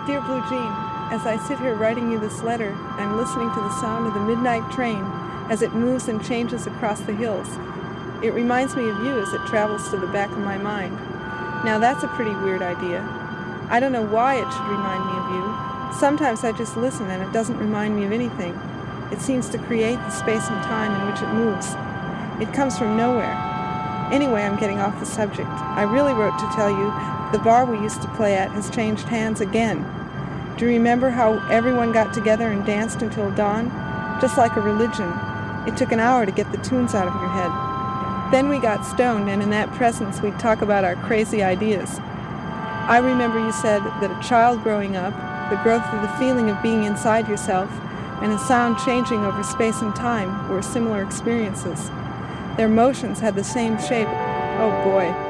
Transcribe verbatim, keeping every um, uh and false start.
Dear Blue Jean, as I sit here writing you this letter, I'm listening to the sound of the midnight train as it moves and changes across the hills. It reminds me of you as it travels to the back of my mind. Now that's a pretty weird idea. I don't know why it should remind me of you. Sometimes I just listen and it doesn't remind me of anything. It seems to create the space and time in which it moves. It comes from nowhere. Anyway, I'm getting off the subject. I really wrote to tell you the bar we used to play at has changed hands again. Do you remember how everyone got together and danced until dawn? Just like a religion. It took an hour to get the tunes out of your head. Then we got stoned, and in that presence we'd talk about our crazy ideas. I remember you said that a child growing up, the growth of the feeling of being inside yourself, and a sound changing over space and time were similar experiences. Their motions had the same shape. Oh boy,